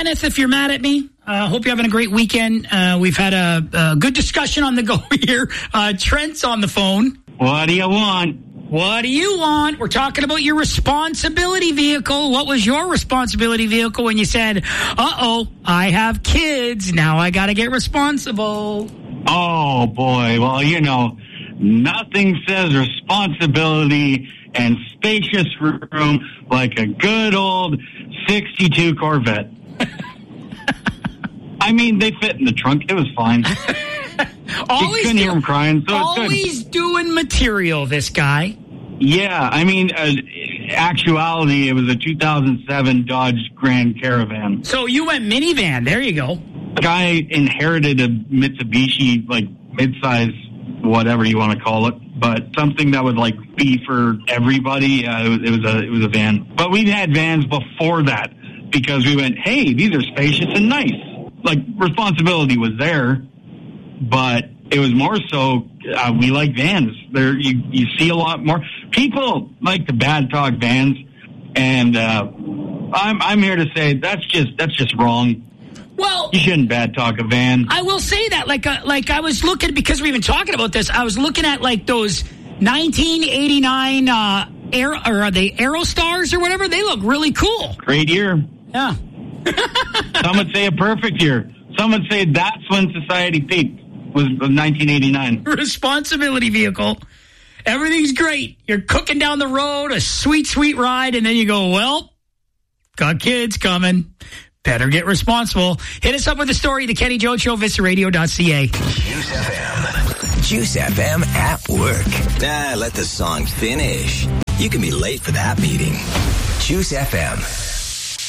Kenneth, if you're mad at me, hope you're having a great weekend. We've had a good discussion on the go here. Trent's on the phone. What do you want? What do you want? We're talking about your responsibility vehicle. What was your responsibility vehicle when you said, I have kids, now I got to get responsible? Oh, boy. Well, nothing says responsibility and spacious room like a good old 62 Corvette. I mean, they fit in the trunk. It was fine. You couldn't hear him crying, so it's good. Always doing material, this guy. Yeah, I mean, actuality, it was a 2007 Dodge Grand Caravan. So you went minivan. There you go. Guy inherited a Mitsubishi, like, midsize, whatever you want to call it, but something that would, like, be for everybody. It was a van. But we'd had vans before that because we went, hey, these are spacious and nice. Like, responsibility was there, but it was more so we like vans. There, you see a lot more people like to bad talk vans, and I'm here to say that's just wrong. Well, you shouldn't bad talk a van. I will say that, like I was looking, because we've been talking about this. I was looking at like those 1989 are they Aerostars or whatever? They look really cool. Great year. Yeah. Some would say a perfect year. Some would say that's when society peaked. Was 1989. Responsibility vehicle. Everything's great. You're cooking down the road, a sweet, sweet ride, and then you go, well, got kids coming. Better get responsible. Hit us up with a story, The Kenny Jones Show, visitaradio.ca. Juice FM. Juice FM at work. Let the song finish. You can be late for that meeting. Juice FM.